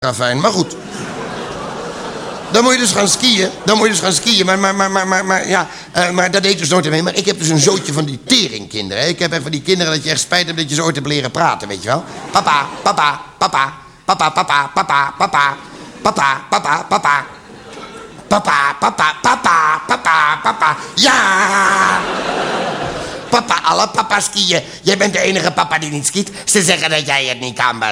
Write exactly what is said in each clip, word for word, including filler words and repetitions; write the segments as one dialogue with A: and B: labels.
A: Fijn, maar goed. Dan moet je dus gaan skiën. Dan moet je dus gaan skiën. Maar, maar, maar, maar, maar, maar ja, uh, maar dat deed dus nooit mee. Maar ik heb dus een zootje van die teringkinderen. Hè? Ik heb echt van die kinderen dat je echt spijt hebt dat je ze ooit hebt leren praten, weet je wel. Papa, papa, papa, papa, papa, papa, papa, papa, papa, papa. Papa, papa, papa, papa, papa. Ja! Papa, alle papa skiën. Jij bent de enige papa die niet skiet. Ze zeggen dat jij het niet kan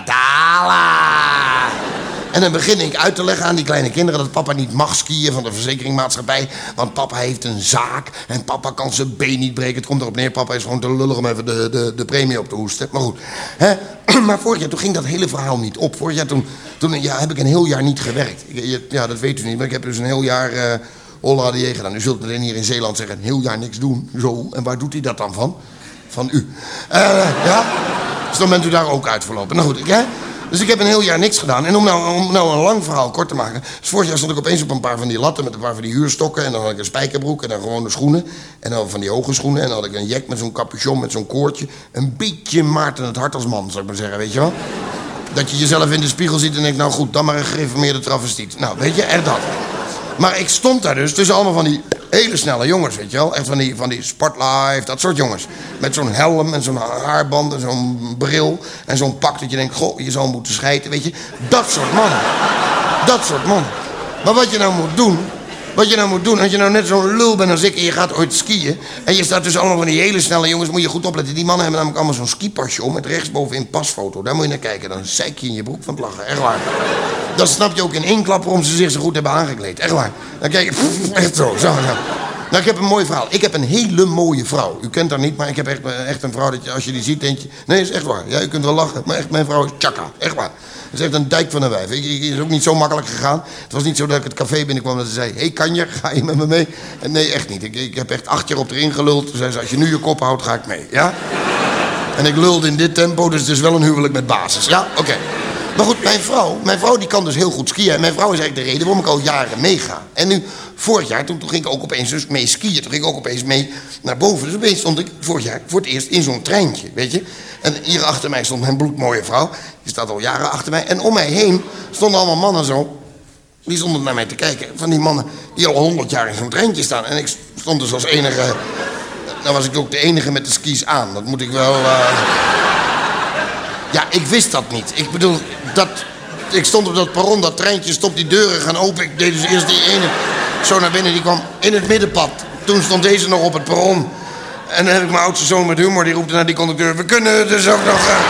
A: betalen. En dan begin ik uit te leggen aan die kleine kinderen dat papa niet mag skiën van de verzekeringmaatschappij. Want papa heeft een zaak en papa kan zijn been niet breken. Het komt erop neer, papa is gewoon te lullig om even de, de, de premie op te hoesten. Maar goed, hè? Maar vorig jaar toen ging dat hele verhaal niet op. Vorig jaar toen, toen ja, heb ik een heel jaar niet gewerkt. Ik, ja, dat weet u niet, maar ik heb dus een heel jaar uh, Holla de J gedaan. U zult meteen hier in Zeeland zeggen, een heel jaar niks doen. Zo, en waar doet hij dat dan van? Van u. Uh, ja, dus dan bent u daar ook uitverlopen. Nou goed, ik, hè? Dus ik heb een heel jaar niks gedaan. En om nou, om nou een lang verhaal kort te maken. Dus vorig jaar stond ik opeens op een paar van die latten met een paar van die huurstokken. En dan had ik een spijkerbroek en dan gewone schoenen. En dan van die hoge schoenen. En dan had ik een jack met zo'n capuchon met zo'n koordje. Een beetje Maarten het Hart als man, zou ik maar zeggen, weet je wel. Dat je jezelf in de spiegel ziet en denkt, nou goed, dan maar een gereformeerde travestiet. Nou, weet je, echt dat. Maar ik stond daar dus tussen allemaal van die hele snelle jongens, weet je wel. Echt van die, van die Sportlife, dat soort jongens. Met zo'n helm en zo'n haarband en zo'n bril. En zo'n pak dat je denkt, goh, je zou moeten schijten, weet je. Dat soort mannen. Dat soort mannen. Maar wat je nou moet doen... Wat je nou moet doen, als je nou net zo'n lul bent als ik en je gaat ooit skiën... en je staat tussen allemaal van die hele snelle jongens, moet je goed opletten. Die mannen hebben namelijk allemaal zo'n skipasje om met rechtsbovenin pasfoto. Daar moet je naar kijken, dan zeik je in je broek van het lachen, echt waar. Dan snap je ook in één klap waarom ze zich zo goed hebben aangekleed, echt waar. Dan kijk je, pff, echt zo, zo, zo. Nou, ik heb een mooi verhaal. Ik heb een hele mooie vrouw. U kent haar niet, maar ik heb echt, echt een vrouw dat je, als je die ziet, denk je... Nee, is echt waar. Ja, u kunt wel lachen, maar echt, mijn vrouw is tjaka, echt waar. Ze heeft een dijk van een wijf. Ik, ik, is ook niet zo makkelijk gegaan. Het was niet zo dat ik het café binnenkwam dat ze zei... Hé, hey, Kanje, ga je met me mee? En nee, echt niet. Ik, ik heb echt acht jaar op erin geluld. Toen zei ze, als je nu je kop houdt, ga ik mee. Ja? En ik lulde in dit tempo, dus het is wel een huwelijk met basis. Ja? Oké. Okay. Maar goed, mijn vrouw, mijn vrouw die kan dus heel goed skiën. En mijn vrouw is eigenlijk de reden waarom ik al jaren meega. En nu, vorig jaar, toen, toen ging ik ook opeens dus mee skiën. Toen ging ik ook opeens mee naar boven. Dus opeens stond ik vorig jaar voor het eerst in zo'n treintje, weet je. En hier achter mij stond mijn bloedmooie vrouw. Die staat al jaren achter mij. En om mij heen stonden allemaal mannen zo. Die stonden naar mij te kijken. Van die mannen die al honderd jaar in zo'n treintje staan. En ik stond dus als enige... Nou was ik ook de enige met de skis aan. Dat moet ik wel... Uh... Ja, ik wist dat niet. Ik bedoel, dat... Ik stond op dat perron, dat treintje stopt, die deuren gaan open. Ik deed dus eerst die ene zo naar binnen. Die kwam in het middenpad. Toen stond deze nog op het perron. En dan heb ik mijn oudste zoon met humor, die roept naar die conducteur... We kunnen dus ook nog... Uh...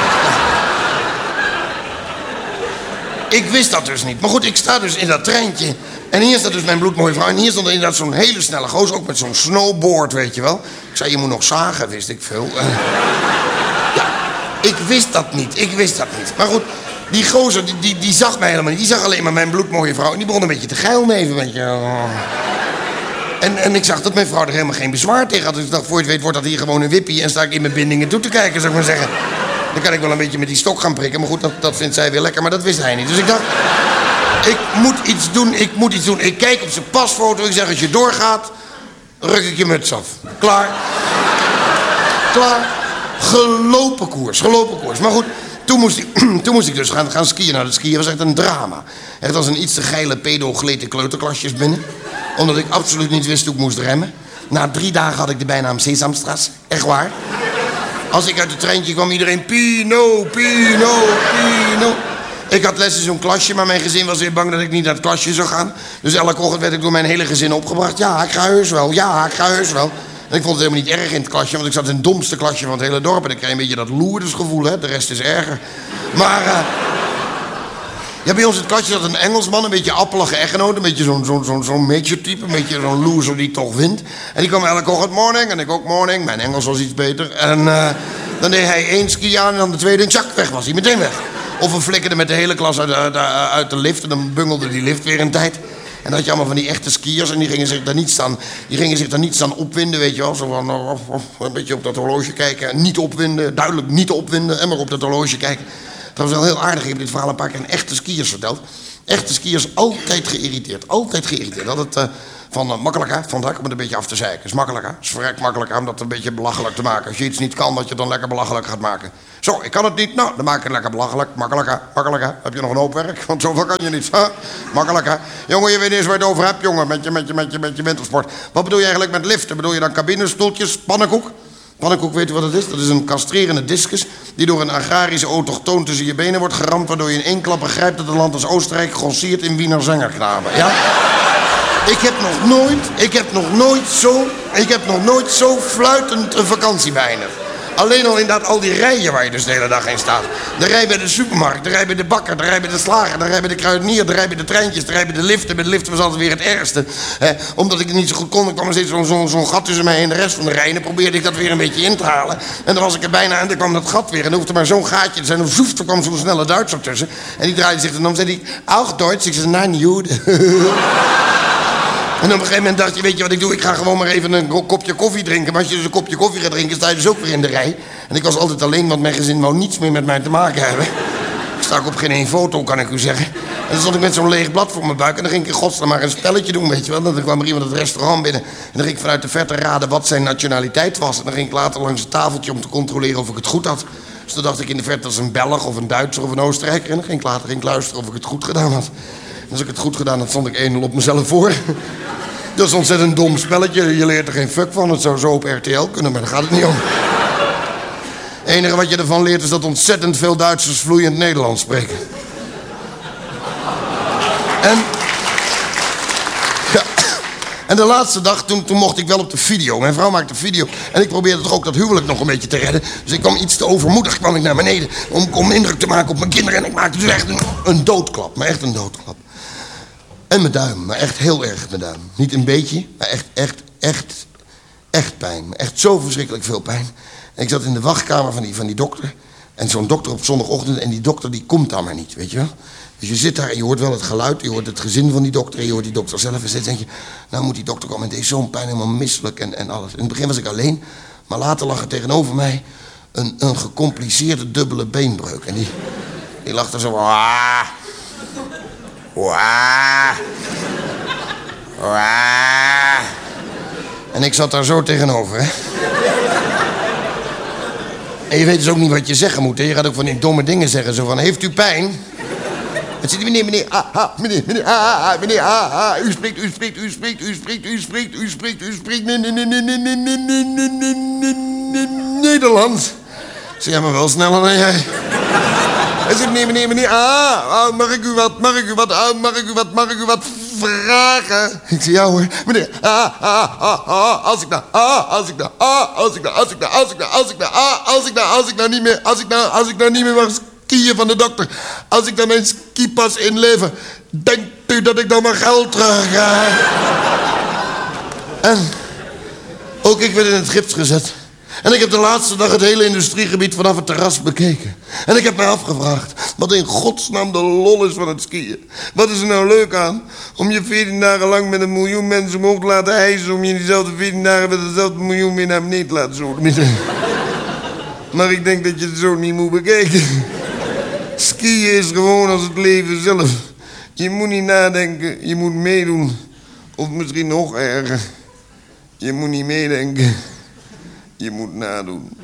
A: Ik wist dat dus niet. Maar goed, ik sta dus in dat treintje. En hier staat dus mijn bloedmooie vrouw. En hier stond inderdaad zo'n hele snelle gozer, ook met zo'n snowboard, weet je wel. Ik zei, je moet nog zagen, wist ik veel. Uh... Ja, ik wist dat niet. Ik wist dat niet. Maar goed, die gozer, die, die, die zag mij helemaal niet. Die zag alleen maar mijn bloedmooie vrouw. En die begon een beetje te geilneven, weet je wel. En, en ik zag dat mijn vrouw er helemaal geen bezwaar tegen had. Dus ik dacht, voor je het weet wordt dat hier gewoon een wippie... en sta ik in mijn bindingen toe te kijken, zou ik maar zeggen. Dan kan ik wel een beetje met die stok gaan prikken. Maar goed, dat, dat vindt zij weer lekker, maar dat wist hij niet. Dus ik dacht, ik moet iets doen, ik moet iets doen. Ik kijk op zijn pasfoto, ik zeg, als je doorgaat... ruk ik je muts af. Klaar. Klaar. Gelopen koers, gelopen koers. Maar goed, toen moest ik, toen moest ik dus gaan, gaan skiën. Nou, dat skiën was echt een drama. Echt als een iets te geile pedo gleed de kleuterklasjes binnen. Omdat ik absoluut niet wist hoe ik moest remmen. Na drie dagen had ik de bijnaam Sesamstraat. Echt waar. Als ik uit het treintje kwam, iedereen Pino, Pino, Pino. Ik had les in zo'n klasje, maar mijn gezin was weer bang dat ik niet naar het klasje zou gaan. Dus elke ochtend werd ik door mijn hele gezin opgebracht. Ja, ik ga heus wel. Ja, ik ga heus wel. En ik vond het helemaal niet erg in het klasje, want ik zat in het domste klasje van het hele dorp. En ik kreeg een beetje dat loerdersgevoel, hè. De rest is erger. Maar... Uh... Ja, bij ons in het kastje zat een Engelsman, een beetje appelige echtgenoot, een beetje zo'n zo'n zo'n zo'n major-type, een beetje zo'n loser die toch wint. En die kwam elke ochtend morning en ik ook morning. Mijn Engels was iets beter. En uh, dan deed hij één ski aan en dan de tweede en tjak, weg was hij, meteen weg. Of we flikkerden met de hele klas uit, uit, uit de lift en dan bungelde die lift weer een tijd. En dan had je allemaal van die echte skiers en die gingen zich daar niet staan, die gingen zich daar niet staan opwinden, weet je wel. Zo van, of, of, een beetje op dat horloge kijken en niet opwinden, duidelijk niet opwinden en maar op dat horloge kijken. Dat was wel heel aardig. Ik heb dit verhaal een paar keer aan echte skiers verteld. Echte skiers altijd geïrriteerd. Altijd geïrriteerd. Dat het... Uh, Van uh, makkelijk, hè? Van dat om het een beetje af te zeiken. Is makkelijk, hè? Is verrekt makkelijk, hè? Om dat een beetje belachelijk te maken. Als je iets niet kan, dat je het dan lekker belachelijk gaat maken. Zo, ik kan het niet. Nou, dan maak ik het lekker belachelijk. Makkelijk, hè? Makkelijk, hè? Heb je nog een hoop werk? Want zoveel kan je niet. Huh? Makkelijk, hè? Jongen, je weet eens waar je het over hebt, jongen. Met je, met je, met je, met je wintersport. Wat bedoel je eigenlijk met liften? Bedoel je dan cabinestoeltjes, pannenkoek? Pannenkoek, weet je wat het is? Dat is een castrerende discus die door een agrarische autochtoon tussen je benen wordt geramd, waardoor je in één klap begrijpt dat het land als Oostenrijk grossiert in Wiener Zengerknaben. Ja? Ik heb nog nooit, ik heb nog nooit zo, ik heb nog nooit zo fluitend een vakantie beëindigd. Alleen al inderdaad al die rijen waar je dus de hele dag in staat. De rij bij de supermarkt, de rij bij de bakker, de rij bij de slager, de rij bij de kruidenier, de rij bij de treintjes, de rij bij de liften. Bij de liften was altijd weer het ergste. Eh, omdat ik het niet zo goed kon, er kwam er steeds zo'n zo, zo gat tussen mij en de rest van de rij. En dan probeerde ik dat weer een beetje in te halen. En dan was ik er bijna en dan kwam dat gat weer. En dan hoefde maar zo'n gaatje te zijn. En zoef, er kwam zo'n snelle Duitser tussen. En die draaide zich en dan zei hij, auch Deutsch. Ik zei, nein, Jude. En op een gegeven moment dacht je, weet je wat ik doe? Ik ga gewoon maar even een kopje koffie drinken. Maar als je dus een kopje koffie gaat drinken, sta je dus ook weer in de rij. En ik was altijd alleen, want mijn gezin wou niets meer met mij te maken hebben. Ik sta ook op geen één foto, kan ik u zeggen. En dan stond ik met zo'n leeg blad voor mijn buik. En dan ging ik in godsnaam maar een spelletje doen, weet je wel. Dan kwam er iemand het restaurant binnen. En dan ging ik vanuit de verte raden wat zijn nationaliteit was. En dan ging ik later langs het tafeltje om te controleren of ik het goed had. Dus dan dacht ik in de verte als een Belg of een Duitser of een Oostenrijker. En dan ging ik later ging ik luisteren of ik het goed gedaan had. En als ik het goed gedaan had, stond ik één nul op mezelf voor. Dat is een ontzettend dom spelletje. Je leert er geen fuck van. Het zou zo op R T L kunnen, maar daar gaat het niet om. Het enige wat je ervan leert is dat ontzettend veel Duitsers vloeiend Nederlands spreken. En... Ja. En de laatste dag, toen, toen mocht ik wel op de video. Mijn vrouw maakte video. En ik probeerde toch ook dat huwelijk nog een beetje te redden. Dus ik kwam iets te overmoedig kwam ik naar beneden. Om, om indruk te maken op mijn kinderen. En ik maakte dus echt een, een doodklap. Maar echt een doodklap. En mijn duim, maar echt heel erg mijn duim. Niet een beetje, maar echt, echt, echt, echt pijn. Echt zo verschrikkelijk veel pijn. En ik zat in de wachtkamer van die, van die dokter. En zo'n dokter op zondagochtend. En die dokter die komt dan maar niet, weet je wel. Dus je zit daar en je hoort wel het geluid. Je hoort het gezin van die dokter. En je hoort die dokter zelf. En steeds denk je, nou moet die dokter komen. En deze zo'n pijn, helemaal misselijk en, en alles. In het begin was ik alleen. Maar later lag er tegenover mij een, een gecompliceerde dubbele beenbreuk. En die, die lag er zo... Ah. Waa. Waa. En ik zat daar zo tegenover, hè. En je weet dus ook niet wat je zeggen moet, hè. Je gaat ook van die domme dingen zeggen, zo van, heeft u pijn? Het zit meneer, meneer, ah, ah, meneer, meneer, ah, ah, meneer, ah, ah, u spreekt, u spreekt, u spreekt, u spreekt, u spreekt, u spreekt, u spreekt, nee, nee, nee, nee, nee, nee, nee, nee, nee, nee, nee, Nederlands. Zeg jij maar wel sneller dan jij. Hij zegt, meneer, meneer, meneer, ah, mag ik u wat, mag ik u wat, ah, mag ik u wat, mag ik u wat vragen? Ik zeg, ja hoor, meneer, ah, ah, ah, ah, als ik nou, ah, als ik nou, ah, als ik nou, als ik nou, als ik nou, als ik nou, ah, als ik nou, als ik nou niet meer, als ik nou, als ik nou niet meer mag skiën van de dokter, als ik dan mijn skipas inlever, denkt u dat ik dan mijn geld terug krijg? En ook ik werd in het gips gezet. En ik heb de laatste dag het hele industriegebied vanaf het terras bekeken. En ik heb mij afgevraagd wat in godsnaam de lol is van het skiën. Wat is er nou leuk aan om je veertien dagen lang met een miljoen mensen omhoog te laten hijsen, om je diezelfde veertien dagen met dezelfde miljoen weer naar beneden te laten zoden. Maar ik denk dat je het zo niet moet bekijken. Skiën is gewoon als het leven zelf. Je moet niet nadenken, je moet meedoen. Of misschien nog erger. Je moet niet meedenken. Je moet nadoen.